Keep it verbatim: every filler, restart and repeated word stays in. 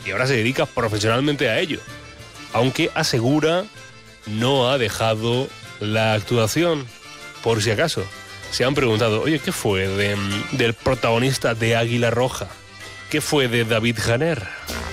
y ahora se dedica profesionalmente a ello. Aunque asegura no ha dejado la actuación, por si acaso. Se han preguntado, oye, ¿qué fue de, del protagonista de Águila Roja? ¿Qué fue de David Janer?